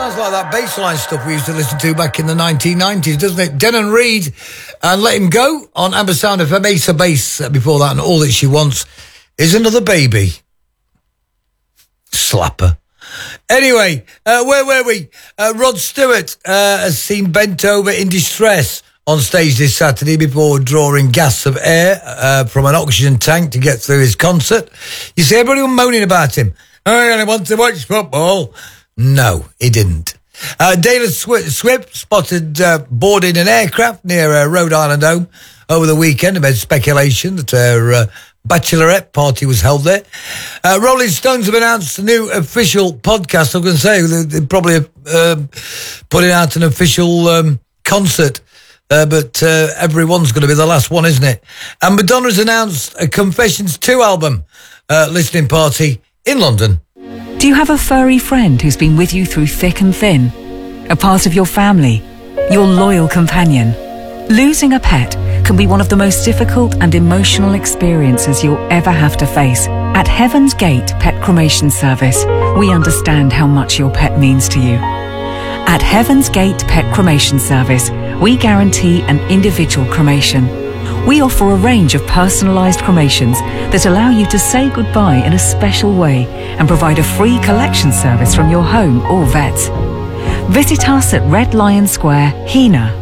Sounds like that bassline stuff we used to listen to back in the 1990s, doesn't it? Denon Reed and Let Him Go on Amber Sound of Ace of Base before that, and All That She Wants Is Another Baby. Slapper. Anyway, where were we? Rod Stewart has seen bent over in distress on stage this Saturday before drawing gas of air from an oxygen tank to get through his concert. You see, everybody was moaning about him. I only want to watch football. No, he didn't. Taylor Swift spotted boarding an aircraft near Rhode Island home over the weekend amid speculation that her bachelorette party was held there. Rolling Stones have announced a new official podcast. I'm going to say they're probably putting out an official concert, but everyone's going to be the last one, isn't it? And Madonna's announced a Confessions 2 album listening party in London. Do you have a furry friend who's been with you through thick and thin? A part of your family? Your loyal companion? Losing a pet can be one of the most difficult and emotional experiences you'll ever have to face. At Heaven's Gate Pet Cremation Service, we understand how much your pet means to you. At Heaven's Gate Pet Cremation Service, we guarantee an individual cremation. We offer a range of personalised cremations that allow you to say goodbye in a special way and provide a free collection service from your home or vets. Visit us at Red Lion Square, Hena,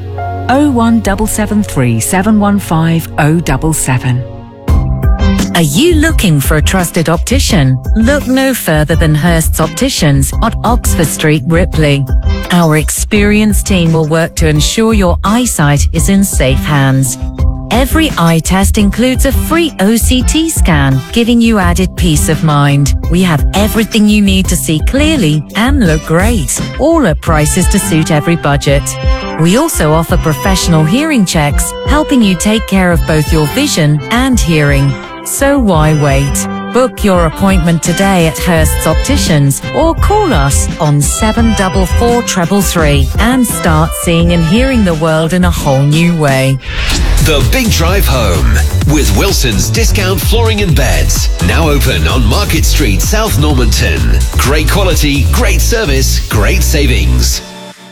01773 715 077. Are you looking for a trusted optician? Look no further than Hurst's Opticians on Oxford Street, Ripley. Our experienced team will work to ensure your eyesight is in safe hands. Every eye test includes a free OCT scan, giving you added peace of mind. We have everything you need to see clearly and look great, all at prices to suit every budget. We also offer professional hearing checks, helping you take care of both your vision and hearing. So why wait? Book your appointment today at Hurst's Opticians or call us on 744 333 and start seeing and hearing the world in a whole new way. The Big Drive Home with Wilson's Discount Flooring and Beds. Now open on Market Street, South Normanton. Great quality, great service, great savings.